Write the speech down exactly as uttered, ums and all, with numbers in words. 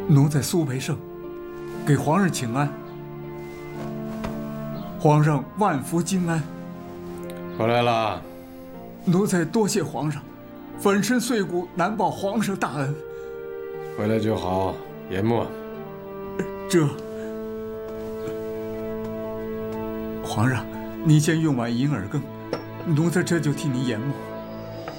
奴在苏培盛，给皇上请安。皇上万福金安。 回来了。 奴才多谢皇上，粉身碎骨难报皇上大恩。 回来就好，研墨。 这。皇上，您先用碗银耳羹，奴才这就替您研墨。